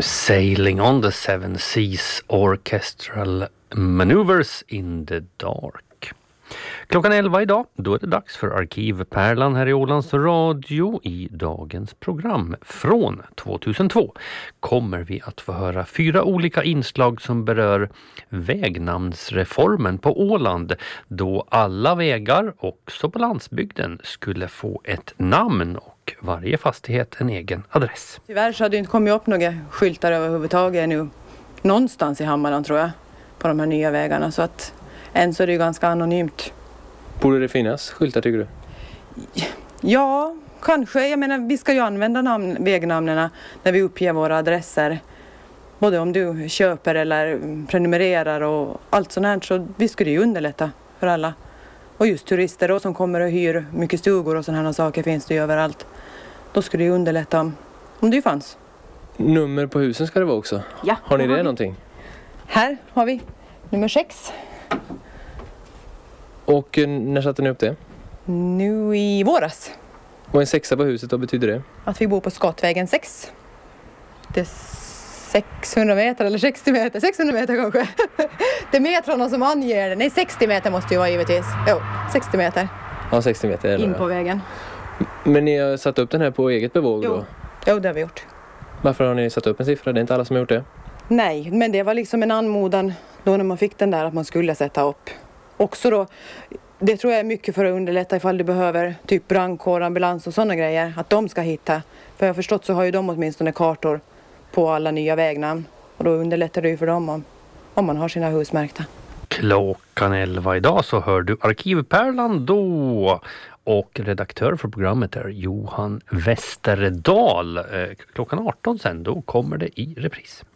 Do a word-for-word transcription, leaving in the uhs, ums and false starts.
Sailing on the Seven Seas Orchestral Maneuvers in the Dark. Klockan elva idag, då är det dags för Arkivpärlan här i Ålands Radio. I dagens program från tvåtusentvå kommer vi att få höra fyra olika inslag som berör vägnamnsreformen på Åland, då alla vägar, också på landsbygden, skulle få ett namn och varje fastighet en egen adress. Tyvärr så har det inte kommit upp några skyltar överhuvudtaget nu någonstans i Hammarland, tror jag, på de här nya vägarna, så att än så är det ju ganska anonymt. Borde det finnas skyltar, tycker du? Ja, kanske. Jag menar, vi ska ju använda namn, vägnamnen när vi uppger våra adresser. Både om du köper eller prenumererar och allt sånt här, så vi skulle ju underlätta för alla. Och just turister då, som kommer och hyr mycket stugor och sådana här saker finns det ju överallt. Då skulle det ju underlätta om, om det ju fanns. Nummer på husen ska det vara också. Ja. Har ni det har någonting? Här har vi nummer sex. Och när satte ni upp det? Nu i våras. Och en sexa på huset, vad betyder det? Att vi bor på Skottvägen sex. Det är sexhundra meter eller sextio meter. sexhundra meter kanske. Det är metrarna som anger det. Nej, sextio meter måste ju vara givetvis. Jo, sextio meter. Ja, sextio meter. Eller in på ja. vägen. Men ni har satt upp den här på eget bevåg Jo. då? Jo, det har vi gjort. Varför har ni satt upp en siffra? Det är inte alla som har gjort det. Nej, men det var liksom en anmodan då när man fick den där att man skulle sätta upp. Också då, det tror jag är mycket för att underlätta ifall du behöver typ brandkår, ambulans och sådana grejer. Att de ska hitta. För jag har förstått så har ju de åtminstone kartor på alla nya vägnamn. Och då underlättar det ju för dem om, om man har sina hus märkta. Klockan elva idag så hör du Arkivpärlan då. Och redaktör för programmet är Johan Westerdahl. Klockan arton sen, då kommer det i repris.